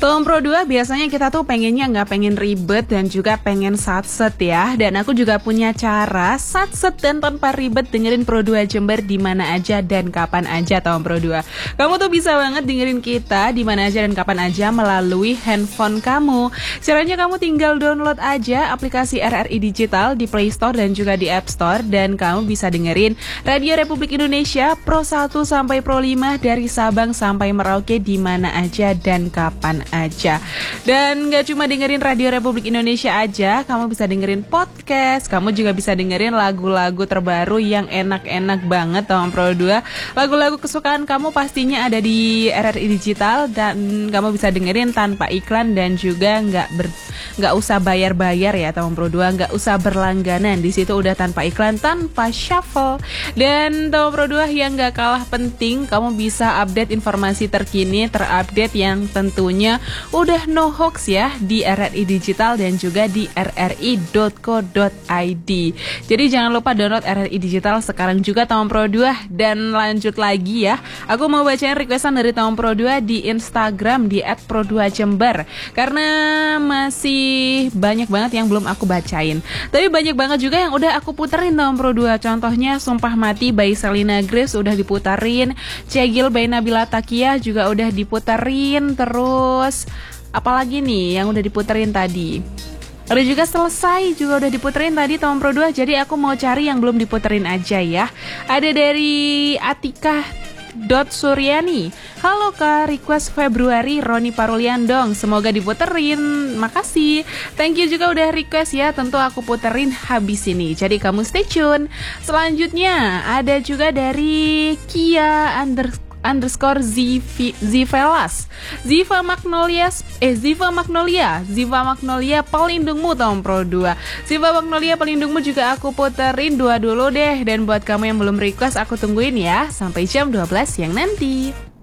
Tom Pro 2 biasanya kita tuh pengennya nggak pengen ribet dan juga pengen satset ya. Dan aku juga punya cara satset dan tanpa ribet dengerin Pro 2 Jember di mana aja dan kapan aja Tom Pro 2. Kamu tuh bisa banget dengerin kita di mana aja dan kapan aja melalui handphone kamu. Caranya kamu tinggal download aja aplikasi RRI Digital di Play Store dan juga di App Store dan kamu bisa dengerin Radio Republik Indonesia Pro 1 sampai Pro 5 dari Sabang sampai Merauke di mana aja dan kapan aja. Dan gak cuma dengerin Radio Republik Indonesia aja, kamu bisa dengerin podcast, kamu juga bisa dengerin lagu-lagu terbaru yang enak-enak banget Tom Pro 2. Lagu-lagu kesukaan kamu pastinya ada di RRI Digital dan kamu bisa dengerin tanpa iklan dan juga nggak usah bayar-bayar ya Tom Pro 2, nggak usah berlangganan. Di situ udah tanpa iklan, tanpa shuffle. Dan Tom Pro 2 yang nggak kalah penting, kamu bisa update informasi terkini, terupdate yang tentunya udah no hoax ya di RRI Digital dan juga di rri.co.id. Jadi jangan lupa download RRI Digital sekarang juga Tom Pro 2. Dan lanjut lagi ya, aku mau bacain requestan dari Tom Pro 2 di Instagram di @pro2jember karena masih banyak banget yang belum aku bacain. Tapi banyak banget juga yang udah aku puterin Tom Pro 2. Contohnya Sumpah Mati by Selena Grace udah diputerin, Cegil by Nabila Takia juga udah diputerin. Terus apalagi nih yang udah diputerin tadi? Ada juga Selesai juga udah diputerin tadi Tom Pro 2. Jadi aku mau cari yang belum diputerin aja ya. Ada dari Atika Suryani. Halo Kak, request Februari Roni Parulian dong. Semoga diputerin. Makasih. Thank you juga udah request ya. Tentu aku puterin habis ini. Jadi kamu stay tune. Selanjutnya ada juga dari Kia underscore Zivelas. Ziva Magnolia Pelindungmu Tom Pro 2. Ziva Magnolia Pelindungmu juga aku puterin dua dulu deh. Dan buat kamu yang belum request aku tungguin ya sampai jam 12 siang nanti.